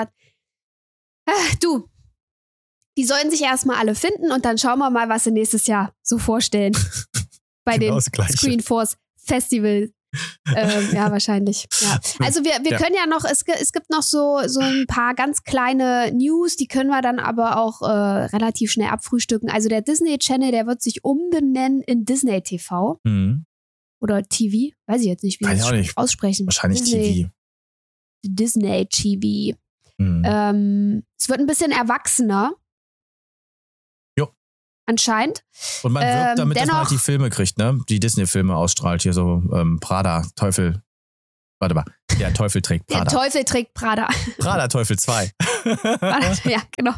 äh, du, die sollen sich erstmal alle finden und dann schauen wir mal, was sie nächstes Jahr so vorstellen. Bei Genau den das Gleiche. Screenforce Festival. ähm, ja, wahrscheinlich. Ja. Also wir, wir Ja. können ja noch, es, gi- es gibt noch so, so ein paar ganz kleine News, die können wir dann aber auch äh, relativ schnell abfrühstücken. Also der Disney Channel, der wird sich umbenennen in Disney T V Mhm. oder T V, weiß ich jetzt nicht, wie Weiß sie ich auch es nicht. aussprechen. Wahrscheinlich Disney, T V. Disney-Chibi. Mhm. Ähm, es wird ein bisschen erwachsener. Jo. Anscheinend. Und man wirkt ähm, damit, dennoch, dass man halt die Filme kriegt, ne? Die Disney-Filme ausstrahlt. Hier so ähm, Prada, Teufel. Warte mal. Der Teufel trägt Prada. Der Teufel trägt Prada. Prada Teufel zwei. Ja, genau.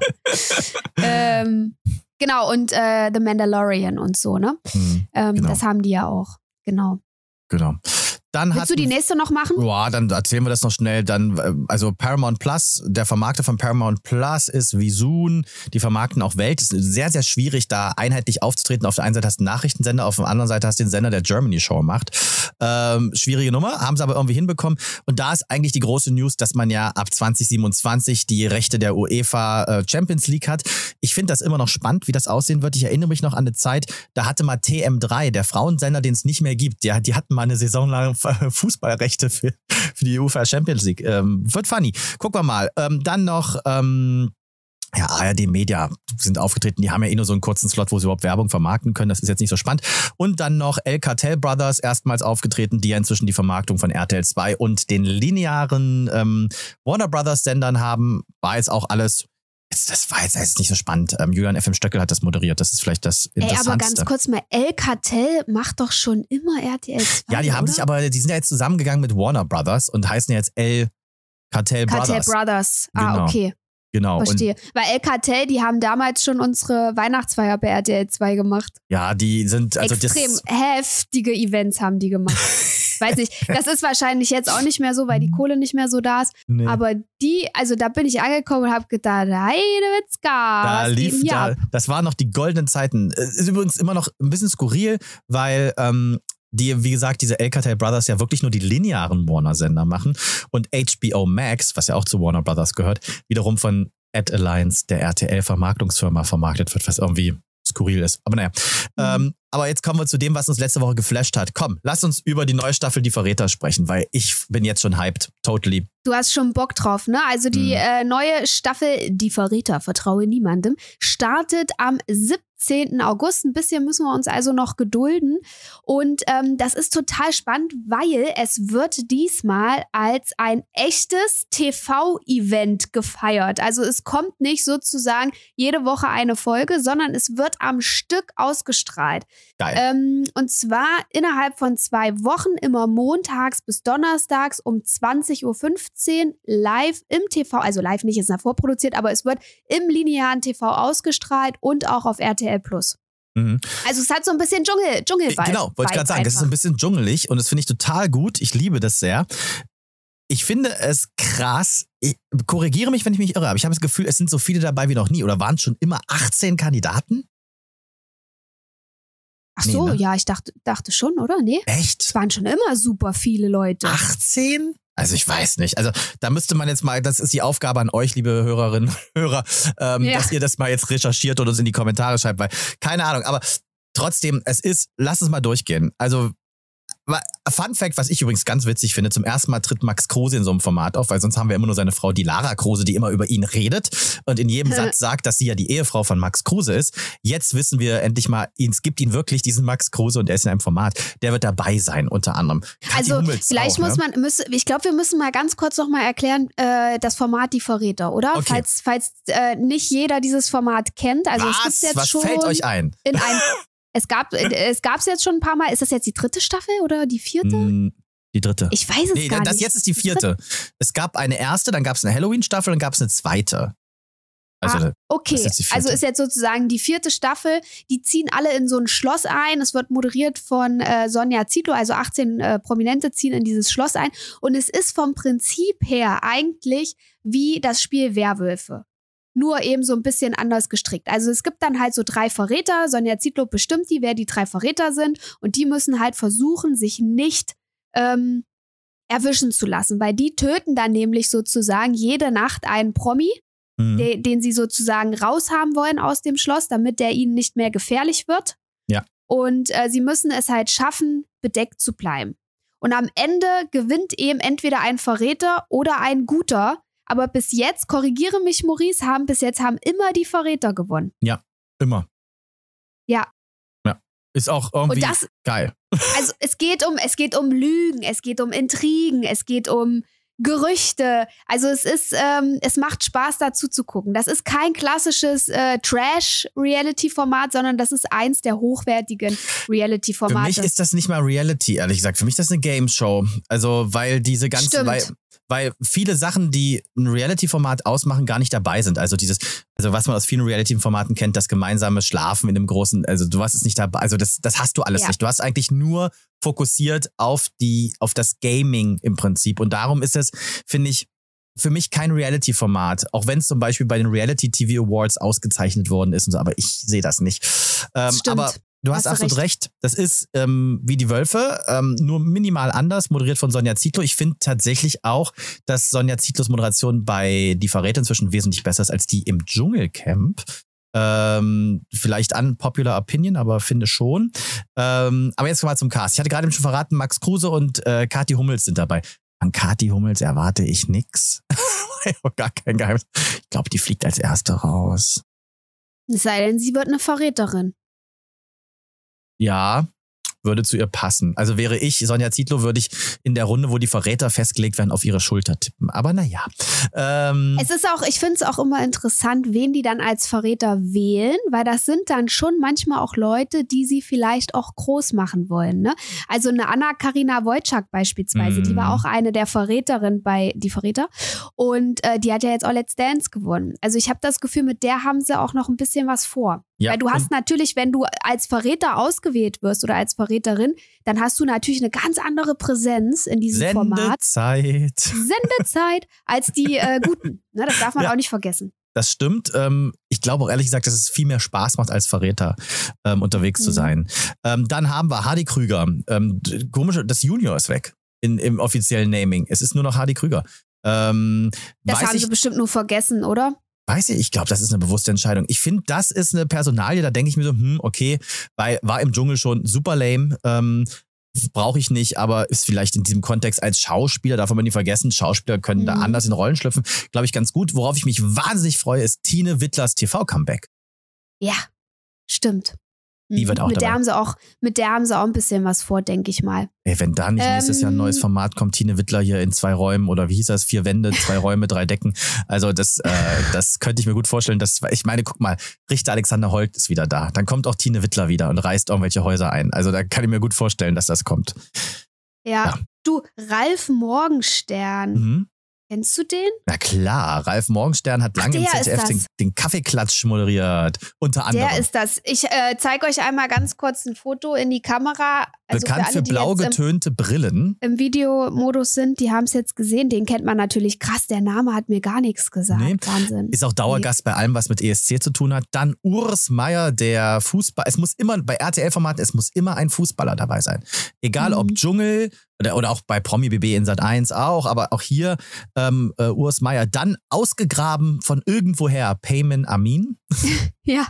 ähm, genau, und äh, The Mandalorian und so, ne? Mhm, ähm, genau. Das haben die ja auch. Genau. Genau. Dann Willst hatten, du die nächste noch machen? Ja, dann erzählen wir das noch schnell. Dann, also Paramount Plus, der Vermarkter von Paramount Plus ist Visun. Die vermarkten auch Welt. Es ist sehr, sehr schwierig, da einheitlich aufzutreten. Auf der einen Seite hast du einen Nachrichtensender, auf der anderen Seite hast du den Sender, der Germany Show macht. Ähm, schwierige Nummer, haben sie aber irgendwie hinbekommen. Und da ist eigentlich die große News, dass man ja ab zwanzig siebenundzwanzig die Rechte der UEFA Champions League hat. Ich finde das immer noch spannend, wie das aussehen wird. Ich erinnere mich noch an eine Zeit, da hatte mal T M drei, der Frauensender, den es nicht mehr gibt. Die, die hatten mal eine Saison lang Fußballrechte für, für die UEFA Champions League. Ähm, wird funny. Gucken wir mal. Ähm, dann noch, ähm, ja, A R D Media sind aufgetreten. Die haben ja eh nur so einen kurzen Slot, wo sie überhaupt Werbung vermarkten können. Das ist jetzt nicht so spannend. Und dann noch El Cartel Brothers erstmals aufgetreten, die ja inzwischen die Vermarktung von R T L zwei und den linearen ähm, Warner Brothers Sendern haben. War jetzt auch alles... Das war jetzt, jetzt nicht so spannend. Ähm, Julian F M. Stöckel hat das moderiert. Das ist vielleicht das Interessanteste. Ey, aber ganz kurz mal, El Cartel macht doch schon immer R T L zwei, Ja, die haben oder? sich aber, die sind ja jetzt zusammengegangen mit Warner Brothers und heißen jetzt El Cartel Brothers. Cartel Brothers. Ah, Genau. okay. Genau. Verstehe. Weil El Cartel, die haben damals schon unsere Weihnachtsfeier bei R T L zwei gemacht. Ja, die sind, also Extrem das, heftige Events haben die gemacht. Weiß nicht, das ist wahrscheinlich jetzt auch nicht mehr so, weil die Kohle nicht mehr so da ist. nee. Aber die, also da bin ich angekommen und habe gedacht, Heidewitzka, Da was geht lief, denn hier da, ab? das waren noch die goldenen Zeiten. Ist übrigens immer noch ein bisschen skurril, weil ähm, die, wie gesagt, diese El Cartel Brothers ja wirklich nur die linearen Warner-Sender machen und H B O Max, was ja auch zu Warner Brothers gehört, wiederum von Ad Alliance, der R T L-Vermarktungsfirma, vermarktet wird, was irgendwie skurril ist. Aber naja. Mhm. Ähm, aber jetzt kommen wir zu dem, was uns letzte Woche geflasht hat. Komm, lass uns über die neue Staffel Die Verräter sprechen, weil ich bin jetzt schon hyped. Totally. Du hast schon Bock drauf, ne? Also die Mhm. äh, neue Staffel Die Verräter, vertraue niemandem, startet am siebzehnten August. Ein bisschen müssen wir uns also noch gedulden. Und ähm, das ist total spannend, weil es wird diesmal als ein echtes T V-Event gefeiert. Also es kommt nicht sozusagen jede Woche eine Folge, sondern es wird am Stück ausgestrahlt. Geil. Ähm, und zwar innerhalb von zwei Wochen, immer montags bis donnerstags um zwanzig Uhr fünfzehn live im T V, also live nicht, ist ja vorproduziert, aber es wird im linearen T V ausgestrahlt und auch auf R T L Plus. Mhm. Also es hat so ein bisschen Dschungel, Dschungel-Vibe. Genau, wollte ich gerade sagen, es ist ein bisschen dschungelig und das finde ich total gut. Ich liebe das sehr. Ich finde es krass. Ich korrigiere mich, wenn ich mich irre, aber ich habe das Gefühl, es sind so viele dabei wie noch nie. Oder waren es schon immer achtzehn Kandidaten? Ach so, Nee, ne? ja, ich dachte, dachte schon, oder? Nee? Echt? Es waren schon immer super viele Leute. achtzehn? Also ich weiß nicht. Also da müsste man jetzt mal, das ist die Aufgabe an euch, liebe Hörerinnen und Hörer, ähm, Ja. dass ihr das mal jetzt recherchiert und uns in die Kommentare schreibt, weil keine Ahnung, aber trotzdem, es ist, lass es mal durchgehen. Also Fun Fact, was ich übrigens ganz witzig finde, zum ersten Mal tritt Max Kruse in so einem Format auf, weil sonst haben wir immer nur seine Frau, die Lara Kruse, die immer über ihn redet und in jedem Satz sagt, dass sie ja die Ehefrau von Max Kruse ist. Jetzt wissen wir endlich mal, es gibt ihn wirklich, diesen Max Kruse, und er ist in einem Format. Der wird dabei sein, unter anderem. Kathi Also Hummels vielleicht auch, muss ne? man, müß, ich glaube, wir müssen mal ganz kurz noch mal erklären, äh, das Format Die Verräter, oder? Okay. Falls, falls äh, nicht jeder dieses Format kennt. Also Was? es gibt's jetzt Was schon fällt euch ein? in ein Es gab es gab's jetzt schon ein paar Mal. Ist das jetzt die dritte Staffel oder die vierte? Mm, Die dritte. Ich weiß es nee, gar das nicht. jetzt ist die vierte. Es gab eine erste, dann gab es eine Halloween-Staffel, dann gab es eine zweite. Also, Ah, okay, das ist die vierte. also ist jetzt sozusagen die vierte Staffel. Die ziehen alle in so ein Schloss ein. Es wird moderiert von äh, Sonja Zietlow, also achtzehn äh, Prominente ziehen in dieses Schloss ein. Und es ist vom Prinzip her eigentlich wie das Spiel Werwölfe. Nur eben so ein bisschen anders gestrickt. Also es gibt dann halt so drei Verräter. Sonja Zietlow bestimmt die, wer die drei Verräter sind. Und die müssen halt versuchen, sich nicht ähm, erwischen zu lassen. Weil die töten dann nämlich sozusagen jede Nacht einen Promi, Mhm. de- den sie sozusagen raushaben wollen aus dem Schloss, damit der ihnen nicht mehr gefährlich wird. Ja. Und äh, sie müssen es halt schaffen, bedeckt zu bleiben. Und am Ende gewinnt eben entweder ein Verräter oder ein Guter. Aber bis jetzt, korrigiere mich, Maurice, haben bis jetzt haben immer die Verräter gewonnen. Ja, immer. Ja. Ja. Ist auch irgendwie Und das, geil. also es geht um, es geht um Lügen, es geht um Intrigen, es geht um Gerüchte. Also es ist, ähm, es macht Spaß dazu zu gucken. Das ist kein klassisches äh, Trash-Reality-Format, sondern das ist eins der hochwertigen Reality-Formate. Für mich ist das nicht mal Reality, ehrlich gesagt. Für mich ist das eine Game-Show. Also weil diese ganzen, weil, weil viele Sachen, die ein Reality-Format ausmachen, gar nicht dabei sind. Also dieses, also was man aus vielen Reality-Formaten kennt, das gemeinsame Schlafen in einem großen, also du hast es nicht dabei, also das, das hast du alles ja. nicht. Du hast eigentlich nur fokussiert auf die, auf das Gaming im Prinzip. Und darum ist es, finde ich, für mich kein Reality-Format. Auch wenn es zum Beispiel bei den Reality-T V Awards ausgezeichnet worden ist und so, aber ich sehe das nicht. Ähm, Stimmt. Aber du hast, hast absolut recht. recht. Das ist ähm, wie die Wölfe, ähm, nur minimal anders, moderiert von Sonja Zietlow. Ich finde tatsächlich auch, dass Sonja Zietlows Moderation bei Die Verräter inzwischen wesentlich besser ist als die im Dschungelcamp. Ähm, vielleicht unpopular opinion, aber finde schon. Ähm, aber jetzt kommen wir zum Cast. Ich hatte gerade schon verraten, Max Kruse und äh, Kathi Hummels sind dabei. An Kathi Hummels erwarte ich nix. Gar kein Geheimnis. Ich glaube, die fliegt als Erste raus. Es sei denn, sie wird eine Verräterin. Ja, würde zu ihr passen. Also wäre ich Sonja Zietlow, würde ich in der Runde, wo die Verräter festgelegt werden, auf ihre Schulter tippen. Aber naja. Ähm es ist auch, ich finde es auch immer interessant, wen die dann als Verräter wählen, weil das sind dann schon manchmal auch Leute, die sie vielleicht auch groß machen wollen. Ne? Also eine Anna-Karina Wojcik beispielsweise, mm. die war auch eine der Verräterinnen bei Die Verräter und äh, die hat ja jetzt auch Let's Dance gewonnen. Also ich habe das Gefühl, mit der haben sie auch noch ein bisschen was vor. Ja, weil du hast natürlich, wenn du als Verräter ausgewählt wirst oder als Verräterin, dann hast du natürlich eine ganz andere Präsenz in diesem Format. Sendezeit. Sendezeit als die äh, Guten. Ne, das darf man ja auch nicht vergessen. Das stimmt. Ähm, ich glaube auch ehrlich gesagt, dass es viel mehr Spaß macht, als Verräter ähm, unterwegs mhm. zu sein. Ähm, dann haben wir Hardy Krüger. Ähm, komisch, das Junior ist weg in, im offiziellen Naming. Es ist nur noch Hardy Krüger. Ähm, das haben ich, sie bestimmt nur vergessen, oder? Weiß ich, ich glaube, das ist eine bewusste Entscheidung. Ich finde, das ist eine Personalie, da denke ich mir so, hm, okay, weil war im Dschungel schon super lame, ähm, brauche ich nicht, aber ist vielleicht in diesem Kontext als Schauspieler, darf man nicht vergessen, Schauspieler können mhm. da anders in Rollen schlüpfen, glaube ich ganz gut. Worauf ich mich wahnsinnig freue, ist Tine Wittlers T V-Comeback. Ja, stimmt. Die wird auch mit dabei. Der haben sie auch, mit der haben sie auch ein bisschen was vor, denke ich mal. Ey, wenn da nicht ähm, nächstes Jahr ein neues Format kommt, Tine Wittler hier in zwei Räumen oder wie hieß das, vier Wände, zwei Räume, drei Decken. Also das, äh, das könnte ich mir gut vorstellen. Dass, ich meine, guck mal, Richter Alexander Holt ist wieder da. Dann kommt auch Tine Wittler wieder und reißt irgendwelche Häuser ein. Also da kann ich mir gut vorstellen, dass das kommt. Ja, ja. Du, Ralf Morgenstern. Mhm. Kennst du den? Na klar, Ralf Morgenstern hat lange Ach, im Z D F den, den Kaffeeklatsch moderiert, unter anderem. Der ist das. Ich äh, zeige euch einmal ganz kurz ein Foto in die Kamera. Also bekannt für, alle, für blau getönte im, Brillen. Im Videomodus sind, die haben es jetzt gesehen. Den kennt man natürlich. Krass, der Name hat mir gar nichts gesagt. Nee. Wahnsinn. Ist auch Dauergast nee. bei allem, was mit E S C zu tun hat. Dann Urs Meier, der Fußball. Es muss immer, bei R T L-Formaten, es muss immer ein Fußballer dabei sein. Egal mhm. ob Dschungel oder, oder auch bei Promi B B in Sat eins auch, aber auch hier ähm, äh, Urs Meier. Dann ausgegraben von irgendwoher Payman Amin. Ja.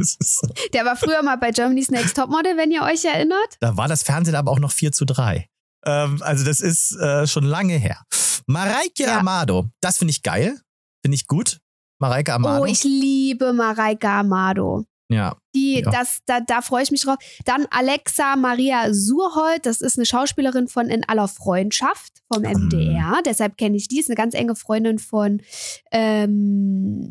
Der war früher mal bei Germany's Next Topmodel, wenn ihr euch erinnert. Da war das Fernsehen aber auch noch vier zu drei. Ähm, also das ist äh, schon lange her. Mareike ja. Amado, das finde ich geil. Finde ich gut. Mareike Amado. Oh, ich liebe Mareike Amado. Ja. Die, ja. Das, da, da freue ich mich drauf. Dann Alexa Maria Surhold, das ist eine Schauspielerin von In aller Freundschaft vom M D R. Mhm. Deshalb kenne ich die, ist eine ganz enge Freundin von ähm,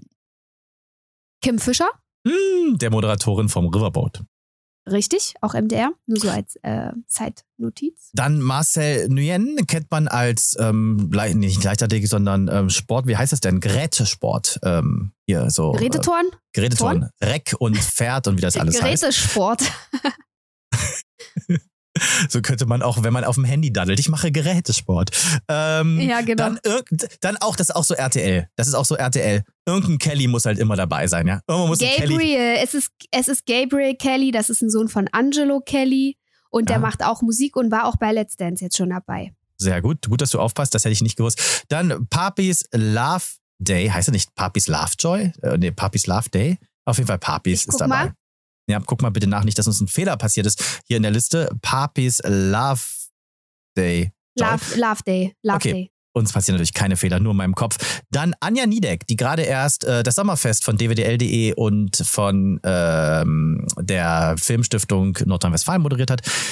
Kim Fischer. Der Moderatorin vom Riverboat. Richtig, auch M D R, nur so als äh, Zeitnotiz. Dann Marcel Nguyen kennt man als, ähm, nicht Leichtathletik, sondern ähm, Sport, wie heißt das denn? Gerätesport. Ähm, hier so. Geräteturn? Äh, Geräteturn. Reck und Pferd und wie das alles heißt. Gerätesport. So könnte man auch, wenn man auf dem Handy daddelt. Ich mache Gerätesport. Ähm, ja, genau. Dann, dann auch, das ist auch so R T L. Das ist auch so R T L. Irgendein Kelly muss halt immer dabei sein, ja? Muss Gabriel, es ist, es ist Gabriel Kelly, das ist ein Sohn von Angelo Kelly und der ja. macht auch Musik und war auch bei Let's Dance jetzt schon dabei. Sehr gut. Gut, dass du aufpasst, das hätte ich nicht gewusst. Dann Papis Love Day, heißt er nicht Papis Lovejoy? Äh, nee, Papis Love Day. Auf jeden Fall Papis ist dabei. Mal. Ja, guck mal bitte nach, nicht, dass uns ein Fehler passiert ist hier in der Liste. Papis Love Day. Love, Love Day. Love okay. Day. Uns passieren natürlich keine Fehler, nur in meinem Kopf. Dann Anja Niedeck, die gerade erst äh, das Sommerfest von D W D L punkt de und von ähm, der Filmstiftung Nordrhein-Westfalen moderiert hat.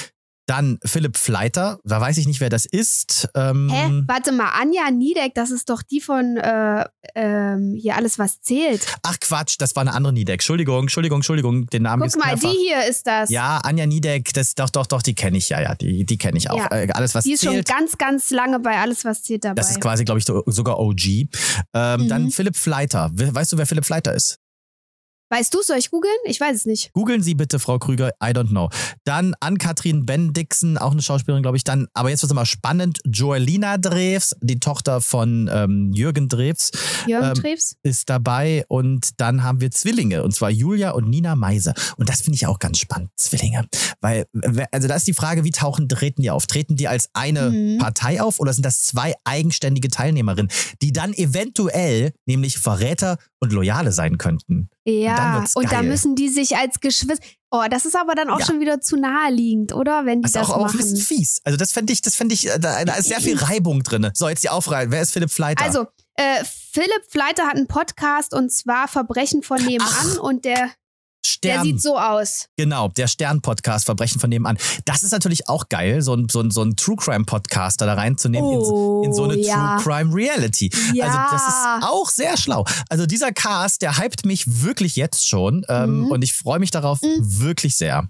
Dann Philipp Fleiter, da weiß ich nicht, wer das ist. Ähm, Hä? Warte mal, Anja Niedeck, das ist doch die von äh, ähm, hier alles, was zählt. Ach Quatsch, das war eine andere Niedeck. Entschuldigung, Entschuldigung, Entschuldigung, den Namen Guck mal, die hier ist das. Ja, Anja Niedeck, das doch, doch, doch, die kenne ich, ja, ja, die, die kenne ich auch. Ja. Äh, alles, was die ist zählt. schon ganz, ganz lange bei alles, was zählt dabei. Das ist quasi, glaube ich, sogar O G. Ähm, Mhm. Dann Philipp Fleiter. Weißt du, wer Philipp Fleiter ist? Weißt du, soll ich googeln? Ich weiß es nicht. Googeln Sie bitte, Frau Krüger, I don't know. Dann Ann-Kathrin Bendixen, auch eine Schauspielerin, glaube ich. Dann, aber jetzt wird es mal spannend, Joelina Drews, die Tochter von ähm, Jürgen Drews, Jürgen ähm, Drews? ist dabei. Und dann haben wir Zwillinge, und zwar Julia und Nina Meise. Und das finde ich auch ganz spannend, Zwillinge. Weil, also da ist die Frage, wie tauchen, treten die auf? Treten die als eine Mhm. Partei auf oder sind das zwei eigenständige Teilnehmerinnen, die dann eventuell nämlich Verräter und Loyale sein könnten? Ja, wird's und da geil. müssen die sich als Geschwister. Oh, das ist aber dann auch Ja. schon wieder zu naheliegend, oder? Wenn die Das das, ist auch, auch ein machen. bisschen fies. Also das fände ich, das fände ich, da, da ist sehr viel Reibung drin. So, jetzt die Aufreihe. Wer ist Philipp Fleiter? Also, äh, Philipp Fleiter hat einen Podcast und zwar Verbrechen von nebenan Ach, und der, der Stern. sieht so aus. Genau, der Stern-Podcast, Verbrechen von nebenan. Das ist natürlich auch geil, so ein, so ein, so ein True-Crime-Podcaster da reinzunehmen Oh, in, in so eine ja. True-Crime-Reality. Ja. Also das ist auch sehr schlau. Also dieser Cast, der hypt mich wirklich jetzt schon ähm, Mhm. und ich freue mich darauf Mhm. wirklich sehr.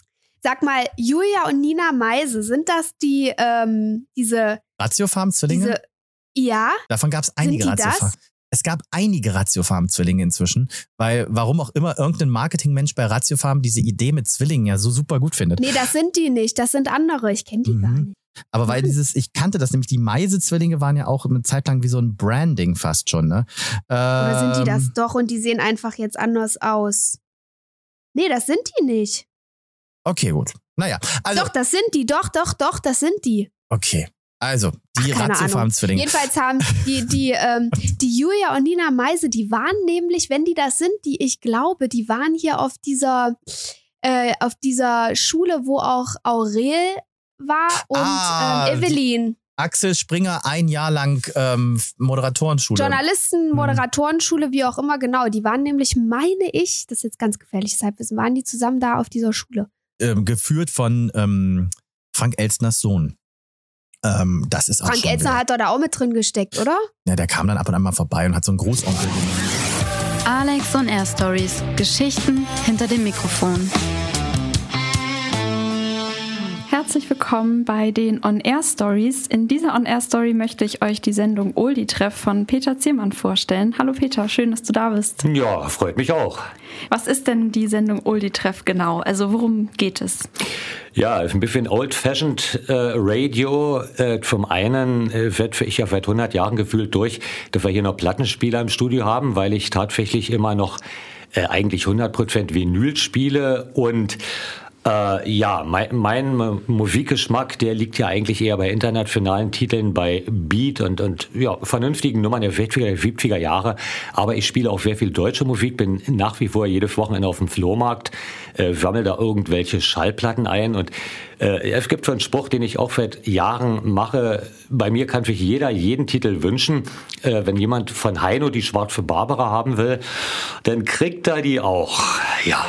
Sag mal, Julia und Nina Meise, sind das die, ähm, diese, Ratiofarm-Zwillinge? diese, ja? Davon gab es einige die Ratiofarm. das? Es gab einige Ratiofarm-Zwillinge inzwischen, weil warum auch immer irgendein Marketingmensch bei Ratiofarm diese Idee mit Zwillingen ja so super gut findet. Nee, das sind die nicht, das sind andere, ich kenne die Mhm. gar nicht. Aber weil dieses, ich kannte das nämlich, die Meise-Zwillinge waren ja auch eine Zeit lang wie so ein Branding fast schon, ne? Oder sind die das Ähm, doch und die sehen einfach jetzt anders aus? Nee, das sind die nicht. Okay, gut. Naja, also, Doch, das sind die, doch, doch, doch, das sind die. okay. Also, die Ach, keine Ratiofarm-Zwillinge. Jedenfalls haben die, die, ähm, die Julia und Nina Meise, die waren nämlich, wenn die das sind, die ich glaube, die waren hier auf dieser, äh, auf dieser Schule, wo auch Aurel war und Ah, ähm, Evelyn. Axel Springer ein Jahr lang ähm, Moderatorenschule. Journalisten, Moderatorenschule, wie auch immer, genau. Die waren nämlich, meine ich, das ist jetzt ganz gefährliches Halbwissen, waren die zusammen da auf dieser Schule. Ähm, geführt von ähm, Frank Elstners Sohn. Ähm, das ist auch Frank schon Elstner wieder- hat doch da auch mit drin gesteckt, oder? Ja, der kam dann ab und an mal vorbei und hat so einen Großonkel. Alex on Air Stories. Geschichten hinter dem Mikrofon. Herzlich willkommen bei den On-Air-Stories. In dieser On-Air-Story möchte ich euch die Sendung Oldie-Treff von Peter Ziermann vorstellen. Hallo Peter, schön, dass du da bist. Ja, freut mich auch. Was ist denn die Sendung Oldie-Treff genau? Also worum geht es? Ja, ist ein bisschen old-fashioned äh, Radio. Äh, zum einen äh, wird ich ja seit hundert Jahren gefühlt durch, dass wir hier noch Plattenspieler im Studio haben, weil ich tatsächlich immer noch äh, eigentlich hundert Prozent Vinyl spiele und Äh, ja, mein, mein Musikgeschmack, der liegt ja eigentlich eher bei internationalen Titeln, bei Beat und, und ja, vernünftigen Nummern der sechziger, siebziger Jahre. Aber ich spiele auch sehr viel deutsche Musik, bin nach wie vor jedes Wochenende auf dem Flohmarkt, äh, sammle da irgendwelche Schallplatten ein. Und äh, es gibt so einen Spruch, den ich auch seit Jahren mache. Bei mir kann sich jeder jeden Titel wünschen. Äh, wenn jemand von Heino die Schwarze Barbara haben will, dann kriegt er die auch. Ja.